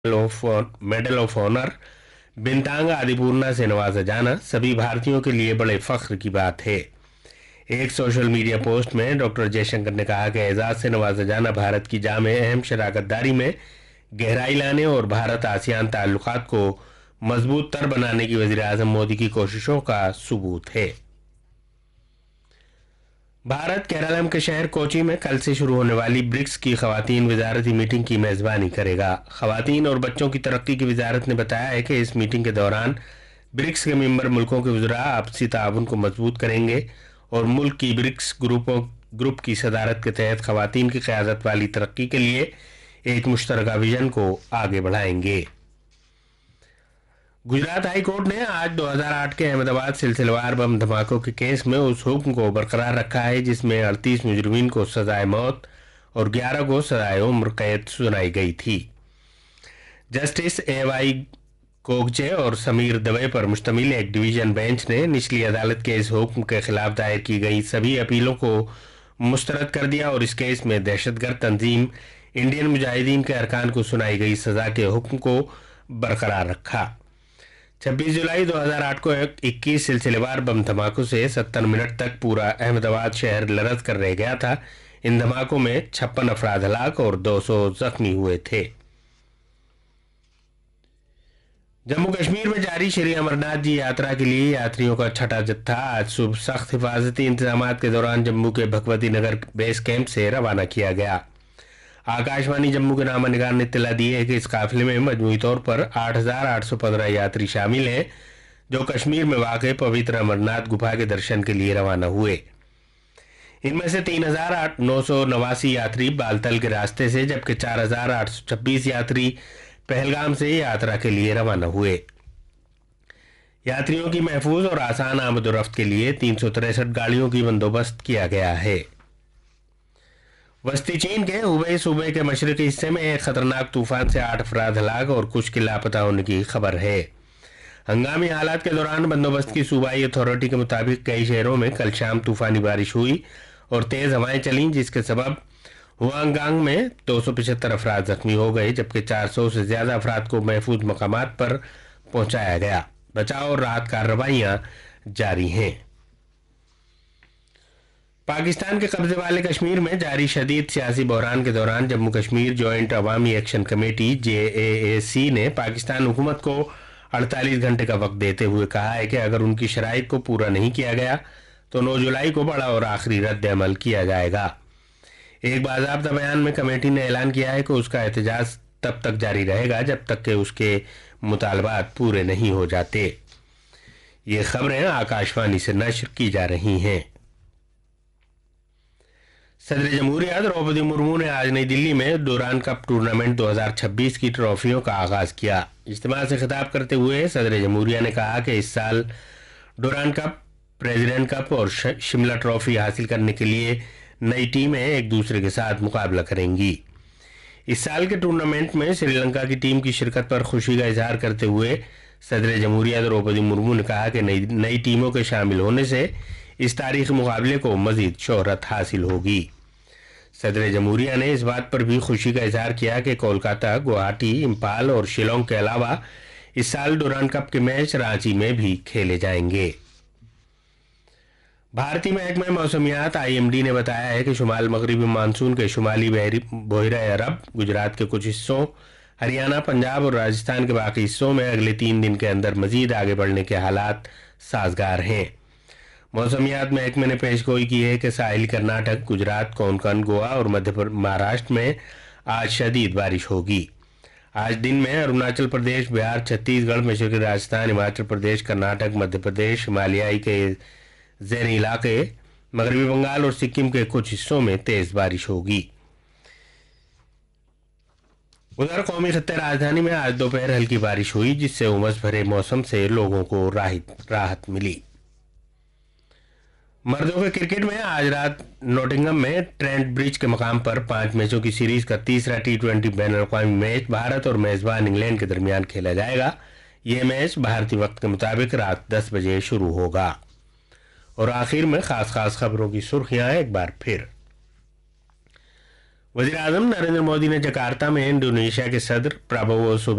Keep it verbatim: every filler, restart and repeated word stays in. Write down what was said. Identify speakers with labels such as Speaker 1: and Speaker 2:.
Speaker 1: Of medal of honour बिनतांग आदिपूर्णा से नवाजा जाना सभी भारतीयों के लिए बड़े फख्र की बात है। एक सोशल मीडिया पोस्ट में डॉक्टर जयशंकर ने कहा कि एजाज से नवाजा जाना भारत की जामे अहम शराकतदारी में गहराई लाने और भारत आसियान ताल्लुकात को मजबूत तर बनाने की वज़ीर आज़म मोदी की कोशिशों का सबूत है। भारत केरलम के शहर कोची में कल से शुरू होने वाली ब्रिक्स की खवातीन वजारती मीटिंग की मेज़बानी करेगा। खवातीन और बच्चों की तरक्की की वजारत ने बताया है कि इस मीटिंग के दौरान ब्रिक्स के मेंबर मुल्कों के वज़रा आपसी ताउन को मजबूत करेंगे और मुल्क की ब्रिक्स ग्रुपों ग्रुप की सदारत के तहत खवातीन की क़यादत वाली तरक्की के लिए एक मुश्तरका विजन को आगे बढ़ाएंगे। गुजरात हाई कोर्ट ने आज दो हज़ार आठ के अहमदाबाद सिलसिलेवार बम धमाकों के केस में उस हुक्म को बरकरार रखा है जिसमें अड़तीस मुजरिमीन को सजाए मौत और ग्यारह को सजाए उम्र कैद सुनाई गई थी। जस्टिस ए वाई कोगचे और समीर दवे पर मुश्तमिल एक डिवीजन बेंच ने निचली अदालत के इस हुक्म के खिलाफ दायर की गई सभी अपीलों को मुस्तरद कर दिया और इस केस में दहशतगर्द तंजीम इंडियन मुजाहिदीन के अरकान को सुनाई गई सजा के हुक्म को बरकरार रखा। छब्बीस जुलाई दो हज़ार आठ को इक्कीस सिलसिलेवार बम धमाकों से सत्तर मिनट तक पूरा अहमदाबाद शहर लरज कर रह गया था। इन धमाकों में छप्पन अफराद हलाक और दो सौ जख्मी हुए थे। जम्मू कश्मीर में जारी श्री अमरनाथ जी यात्रा के लिए यात्रियों का छठा जत्था आज सुबह सख्त हिफाजती इंतजाम के दौरान जम्मू के भगवती नगर बेस कैंप से रवाना किया गया। आकाशवाणी जम्मू के नामा निगार ने इत्तला दी है कि इस काफिले में मजमूई तौर पर आठ हजार आठ सौ पंद्रह यात्री शामिल हैं जो कश्मीर में वाक़ पवित्र अमरनाथ गुफा के दर्शन के लिए रवाना हुए। इनमें से तीन हजार नौ सौ नवासी यात्री बालतल के रास्ते से जबकि चार हजार आठ सौ छब्बीस यात्री पहलगाम से यात्रा के लिए रवाना हुए। यात्रियों की महफूज और आसान आमद-ओ-रफ्त के लिए तीन सौ तिरसठ गाड़ियों की बंदोबस्त किया गया है। वस्ती चीन के हुबेई सूबे के मशरकी हिस्से में एक खतरनाक तूफान से आठ अफराद हलाक और कुछ के लापता होने की खबर है। हंगामी हालात के दौरान बंदोबस्त की सूबाई अथॉरिटी के मुताबिक कई शहरों में कल शाम तूफानी बारिश हुई और तेज हवाएं चलीं जिसके सबब हुआंगांग में दो सौ पचहत्तर अफराद जख्मी हो गए जबकि चार सौ से ज्यादा अफराद को महफूज मकामात पर पहुंचाया गया। बचाव और राहत कार्रवाइयां जारी हैं। पाकिस्तान के कब्जे वाले कश्मीर में जारी शदीद सियासी बहरान के दौरान जम्मू कश्मीर जॉइंट अवामी एक्शन कमेटी जे ए ए सी ने पाकिस्तान हुकूमत को अड़तालीस घंटे का वक्त देते हुए कहा है कि अगर उनकी शराइत को पूरा नहीं किया गया तो नौ जुलाई को बड़ा और आखिरी रद्द अमल किया जाएगा। एक बाज़ाब्ता बयान में कमेटी ने ऐलान किया है कि उसका एहतजाज तब तक जारी रहेगा जब तक कि उसके मुतालबात पूरे नहीं हो जाते। ये खबरें आकाशवाणी से नश्र की जा रही हैं। सदर जमहूरिया द्रौपदी मुर्मू ने आज नई दिल्ली में डुरान कप टूर्नामेंट दो हज़ार छब्बीस की ट्रॉफियों का आगाज किया। इज्तिमा से खिताब करते हुए सदर जमहूरिया ने कहा कि इस साल डुरान कप, प्रेसिडेंट कप और शिमला ट्रॉफी हासिल करने के लिए नई टीमें एक दूसरे के साथ मुकाबला करेंगी। इस साल के टूर्नामेंट में श्रीलंका की टीम की शिरकत पर खुशी का इजहार करते हुए सदर जमहूरिया द्रौपदी मुर्मू ने कहा कि नई नई टीमों के शामिल होने से इस तारीखी मुकाबले को मजीद शोहरत हासिल होगी। सदर जमहूरिया ने इस बात पर भी खुशी का इजहार किया कि कोलकाता, गुवाहाटी, इम्फाल और शिलोंग के अलावा इस साल डुरान कप के मैच रांची में भी खेले जाएंगे। भारतीय महकमा मौसमियात आई एम डी ने बताया है कि शुमाल मगरबी मानसून के शुमाली बहिरा अरब, गुजरात के कुछ हिस्सों, हरियाणा, पंजाब और राजस्थान के बाकी हिस्सों में अगले तीन दिन के अंदर मजीद आगे बढ़ने के हालात साजगार हैं। मौसमियात महकमे ने पेशगोई की है कि साहिल कर्नाटक, गुजरात, कोंकण, गोवा और मध्य महाराष्ट्र में आज शदीद बारिश होगी। आज दिन में अरुणाचल प्रदेश, बिहार, छत्तीसगढ़, मशरक़ी राजस्थान, हिमाचल प्रदेश, कर्नाटक, मध्य प्रदेश, हिमालयाई के ज़ैनी इलाके, मगरबी बंगाल और सिक्किम के कुछ हिस्सों में तेज बारिश होगी। उधर कौमी खत्ते राजधानी में आज दोपहर हल्की बारिश हुई जिससे उमस भरे मौसम से लोगों को राहत राहत मिली। मर्दों के क्रिकेट में आज रात नोटिंगम में ट्रेंट ब्रिज के मकाम पर पांच मैचों की सीरीज का तीसरा टी ट्वेंटी बैन अवी मैच भारत और मेजबान इंग्लैंड के दरमियान खेला जाएगा। यह मैच भारतीय वक्त के मुताबिक रात दस बजे शुरू होगा। और आखिर में खास खास खबरों की सुर्खियां एक बार फिर। वज़ीर आज़म नरेंद्र मोदी ने जकार्ता में इंडोनेशिया के सदर प्राबोवो